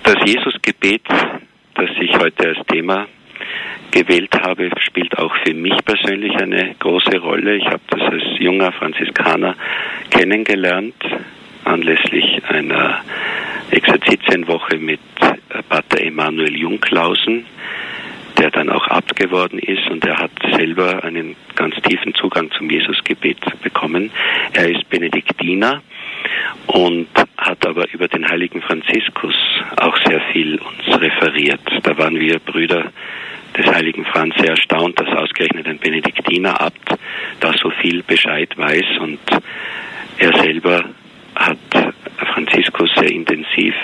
Das Jesusgebet, das ich heute als Thema gewählt habe, spielt auch für mich persönlich eine große Rolle. Ich habe das als junger Franziskaner kennengelernt, anlässlich einer Exerzitienwoche mit Pater Emanuel Jungklausen, der dann auch Abt geworden ist, und er hat selber einen ganz tiefen Zugang zum Jesusgebet bekommen. Er ist Benediktiner und hat aber über den heiligen Franziskus auch sehr viel uns referiert. Da waren wir Brüder des heiligen Franz sehr erstaunt, dass ausgerechnet ein Benediktiner-Abt da so viel Bescheid weiß, und er selber hat Franziskus sehr intensiv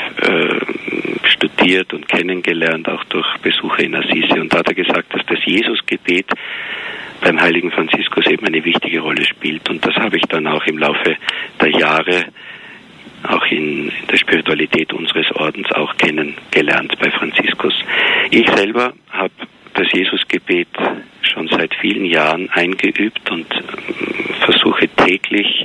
studiert und kennengelernt, auch durch Besuche in Assisi. Und da hat er gesagt, dass das Jesusgebet beim heiligen Franziskus eben eine wichtige Rolle spielt. Und das habe ich dann auch im Laufe der Jahre auch in der Spiritualität unseres Ordens auch kennengelernt bei Franziskus. Ich selber habe das Jesusgebet schon seit vielen Jahren eingeübt und versuche täglich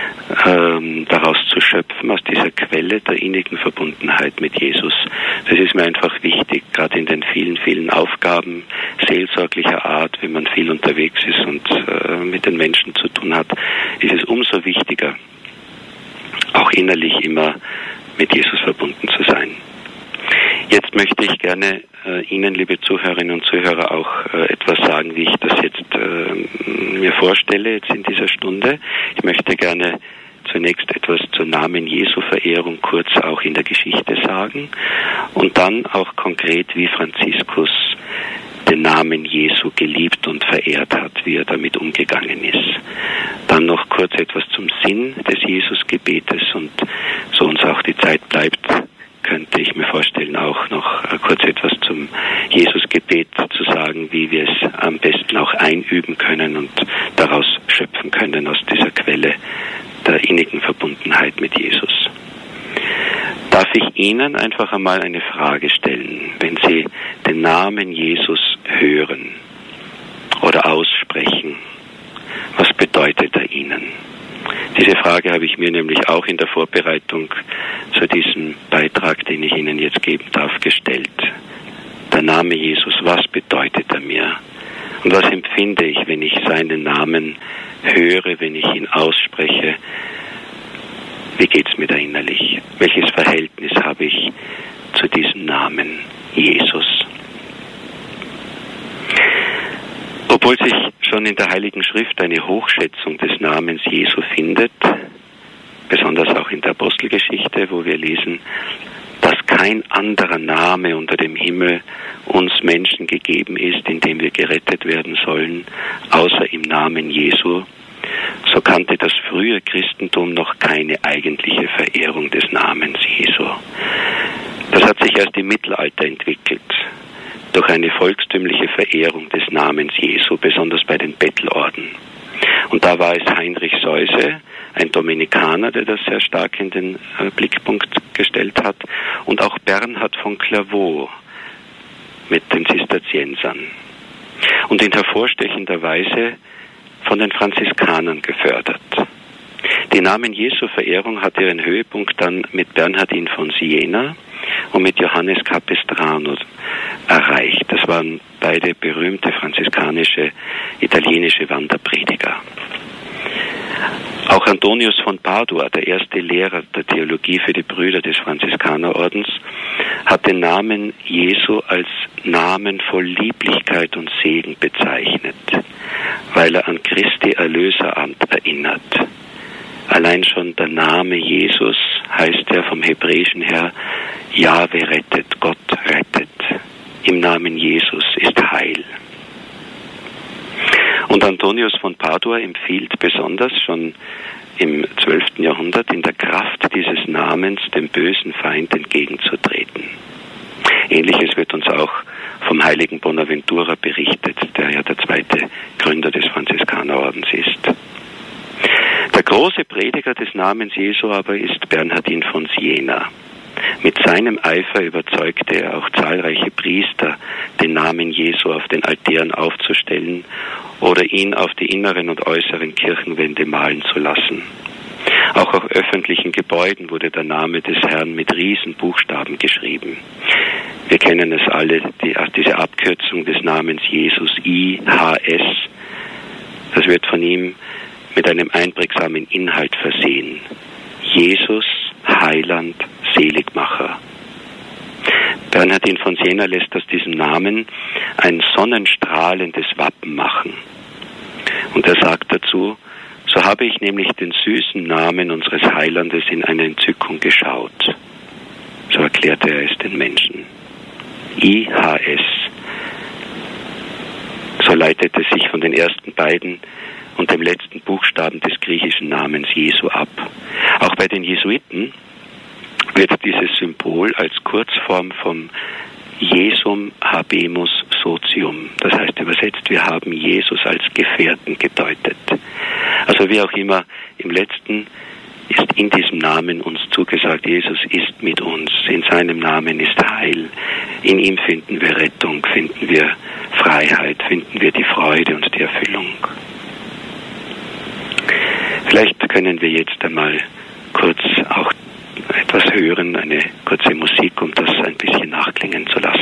daraus zu schöpfen, aus dieser Quelle der innigen Verbundenheit mit Jesus. Das ist mir einfach wichtig, gerade in den vielen, vielen Aufgaben seelsorglicher Art, wenn man viel unterwegs ist und mit den Menschen zu tun hat, ist es umso wichtiger, auch innerlich immer mit Jesus verbunden zu sein. Jetzt möchte ich gerne Ihnen, liebe Zuhörerinnen und Zuhörer, auch etwas sagen, wie ich das jetzt mir vorstelle, jetzt in dieser Stunde. Ich möchte gerne zunächst etwas zur Namen Jesu-Verehrung kurz auch in der Geschichte sagen und dann auch konkret, wie Franziskus den Namen Jesu geliebt und verehrt hat, wie er damit umgegangen ist. Dann noch kurz etwas zum Sinn des Jesusgebetes, und so uns auch die Zeit bleibt, könnte ich mir vorstellen, auch noch kurz etwas zum Jesusgebet zu sagen, wie wir es am besten auch einüben können und daraus schöpfen können, aus dieser Quelle der innigen Verbundenheit mit Jesus. Darf ich Ihnen einfach einmal eine Frage stellen, wenn Sie den Namen Jesus hören oder aussprechen? Was bedeutet er Ihnen? Diese Frage habe ich mir nämlich auch in der Vorbereitung zu diesem Beitrag, den ich Ihnen jetzt geben darf, gestellt. Der Name Jesus, was bedeutet er mir? Und was empfinde ich, wenn ich seinen Namen höre, wenn ich ihn ausspreche? Wie geht es mir da innerlich? Welches Verhältnis habe ich zu diesem Namen Jesus? Obwohl sich schon in der Heiligen Schrift eine Hochschätzung des Namens Jesu findet, besonders auch in der Apostelgeschichte, wo wir lesen, dass kein anderer Name unter dem Himmel uns Menschen gegeben ist, in dem wir gerettet werden sollen, außer im Namen Jesu, so kannte das frühe Christentum noch keine eigentliche Verehrung des Namens Jesu. Das hat sich erst im Mittelalter entwickelt, durch eine volkstümliche Verehrung des Namens Jesu, besonders bei den Bettelorden. Und da war es Heinrich Seuse, ein Dominikaner, der das sehr stark in den Blickpunkt gestellt hat, und auch Bernhard von Clairvaux mit den Zisterziensern. Und in hervorstechender Weise von den Franziskanern gefördert. Die Namen Jesu-Verehrung hat ihren Höhepunkt dann mit Bernhardin von Siena und mit Johannes Capistrano erreicht. Das waren beide berühmte franziskanische, italienische Wanderprediger. Auch Antonius von Padua, der erste Lehrer der Theologie für die Brüder des Franziskanerordens, hat den Namen Jesu als Namen voll Lieblichkeit und Segen bezeichnet, weil er an Christi Erlöseramt erinnert. Allein schon der Name Jesus heißt ja vom Hebräischen her, Jahwe rettet, Gott rettet. Im Namen Jesus ist Heil. Und Antonius von Padua empfiehlt besonders schon im 12. Jahrhundert in der Kraft dieses Namens dem bösen Feind entgegenzutreten. Ähnliches wird uns auch vom heiligen Bonaventura berichtet, der ja der zweite Gründer des Franziskanerordens ist. Der große Prediger des Namens Jesu aber ist Bernhardin von Siena. Mit seinem Eifer überzeugte er auch zahlreiche Priester, den Namen Jesu auf den Altären aufzustellen oder ihn auf die inneren und äußeren Kirchenwände malen zu lassen. Auch auf öffentlichen Gebäuden wurde der Name des Herrn mit Riesenbuchstaben geschrieben. Wir kennen es alle, diese Abkürzung des Namens Jesus, IHS. Das wird von ihm mit einem einprägsamen Inhalt versehen. Jesus, Heiland, Seligmacher. Bernhardin von Siena lässt aus diesem Namen ein sonnenstrahlendes Wappen machen. Und er sagt dazu: So habe ich nämlich den süßen Namen unseres Heilandes in einer Entzückung geschaut. So erklärte er es den Menschen. IHS. So leitet es sich von den ersten beiden und dem letzten Buchstaben des griechischen Namens Jesu ab. Auch bei den Jesuiten wird dieses Symbol als Kurzform vom Jesum habemus socium, das heißt übersetzt, wir haben Jesus als Gefährten gedeutet. Also wie auch immer, im Letzten ist in diesem Namen uns zugesagt, Jesus ist mit uns, in seinem Namen ist Heil, in ihm finden wir Rettung, finden wir Freiheit, finden wir die Freude und die Erfüllung. Vielleicht können wir jetzt einmal kurz auch etwas hören, eine kurze Musik, um das ein bisschen nachklingen zu lassen.